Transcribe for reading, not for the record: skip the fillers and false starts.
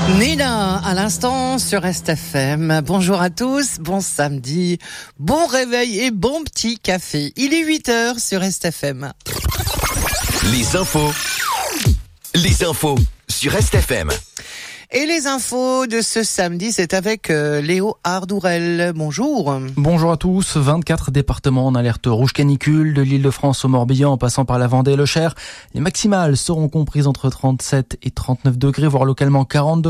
Nina, à l'instant sur STFM. Bonjour à tous, bon samedi, bon réveil et bon petit café. Il est 8h sur STFM. Les infos sur STFM. Et les infos de ce samedi, c'est avec Léo Ardourel. Bonjour. Bonjour à tous. 24 départements en alerte rouge canicule, de l'Île-de-France au Morbihan en passant par la Vendée et le Cher. Les maximales seront comprises entre 37 et 39 degrés, voire localement 40 degrés.